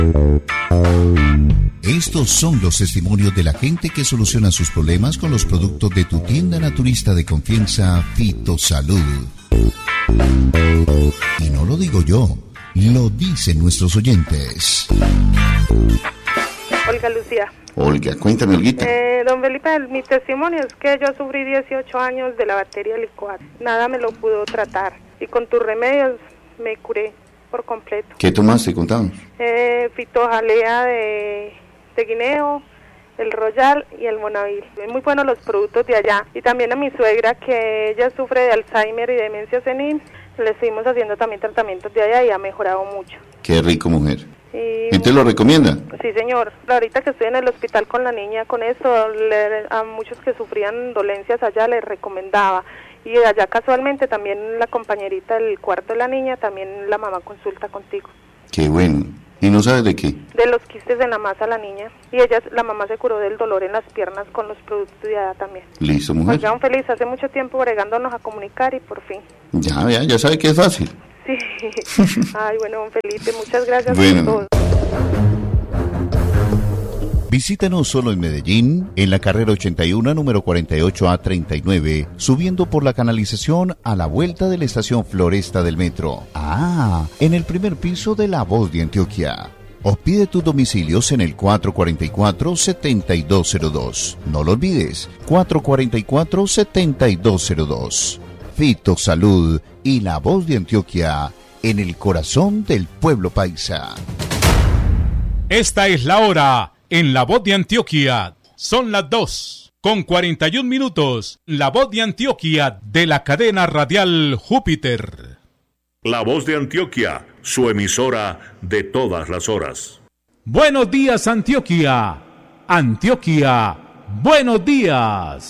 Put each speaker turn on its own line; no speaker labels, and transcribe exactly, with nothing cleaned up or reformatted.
Estos son los testimonios de la gente que soluciona sus problemas con los productos de tu tienda naturista de confianza, Fitosalud. Y no lo digo yo, lo dicen nuestros oyentes.
Olga Lucía.
Olga, cuéntame, Olguita.
Eh, don Felipe, mi testimonio es que yo sufrí dieciocho años de la bacteria licuada. Nada me lo pudo tratar. Y con tus remedios me curé por completo.
¿Qué tomaste? Contamos.
Eh, fitojalea de, de guineo, el Royal y el Monavil. Muy buenos los productos de allá. Y también a mi suegra, que ella sufre de Alzheimer y demencia senil, le estuvimos haciendo también tratamientos de allá y ha mejorado mucho.
Qué rico, mujer.
Y,
¿Y te lo recomienda?
Sí, señor. Ahorita que estoy en el hospital con la niña, con eso, le, a muchos que sufrían dolencias allá les recomendaba. Y allá casualmente también la compañerita del cuarto de la niña, también la mamá consulta contigo.
Qué bueno. ¿Y no sabes de qué?
De los quistes en la masa la niña. Y ella, la mamá se curó del dolor en las piernas con los productos de allá también.
Listo, mujer.
Oiga, un feliz, hace mucho tiempo bregándonos a comunicar y por fin.
Ya, ya, ya sabe que es fácil.
Sí. Ay, bueno, don Felipe, muchas gracias
bueno.
por todo.
Visítanos solo en Medellín, en la carrera ochenta y uno, número cuarenta y ocho A treinta y nueve, subiendo por la canalización a la vuelta de la estación Floresta del metro. Ah, en el primer piso de La Voz de Antioquia. O pide tus domicilios en el cuatro cuatro cuatro, siete dos cero dos. No lo olvides, cuatro cuatro cuatro, siete dos cero dos. Fitosalud y La Voz de Antioquia, en el corazón del pueblo paisa.
Esta es la hora en La Voz de Antioquia. Son las dos con cuarenta y un minutos. La Voz de Antioquia de la cadena radial Júpiter.
La Voz de Antioquia, su emisora de todas las horas.
Buenos días, Antioquia. Antioquia, buenos días.